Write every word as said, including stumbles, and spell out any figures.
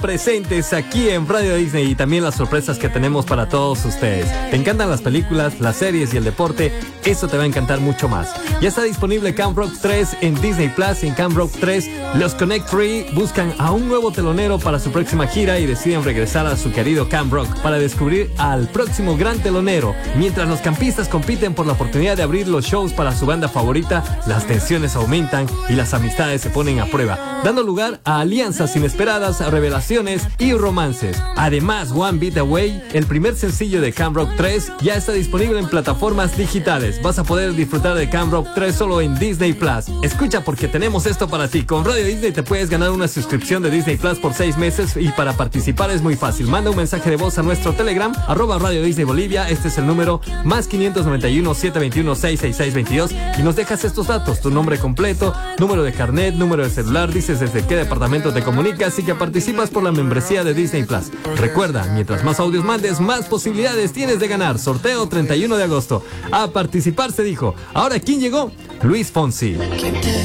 presentes aquí en Radio Disney y también las sorpresas que tenemos para todos ustedes. ¿Te encantan las películas, las series y el deporte? Eso te va a encantar mucho más. Ya está disponible Camp Rock tres en Disney Plus. En Camp Rock tres, los Connect Three buscan a un nuevo telonero para su próxima gira y deciden regresar a su querido Camp Rock para descubrir al próximo gran telonero. Mientras los campistas compiten por la oportunidad de abrir los shows para su banda favorita, las tensiones aumentan y las amistades se ponen a prueba, dando lugar a alianzas inesperadas, revelaciones y romances. Además, One Beat Away, el primer sencillo de Camp Rock tres, ya está disponible en plataformas digitales. Vas a poder disfrutar de Camp Rock tres solo en Disney Plus. Escucha, porque tenemos esto para ti. Con Radio Disney te puedes ganar una suscripción de Disney Plus por seis meses y para participar es muy fácil. Manda un mensaje de voz a nuestro Telegram, arroba Radio Disney Bolivia. Este es el número más quinientos noventa y uno, setecientos veintiuno, seiscientos sesenta y seis veintidós y nos dejas estos datos: tu nombre completo, número de carnet, número de celular, dices desde qué departamento te comunicas y que participas por la membresía de Disney Plus. Recuerda, mientras más audios mandes, más posibilidades tienes de ganar. Sorteo treinta y uno de agosto. A participar se dijo. Ahora, ¿quién llegó? Luis Fonsi.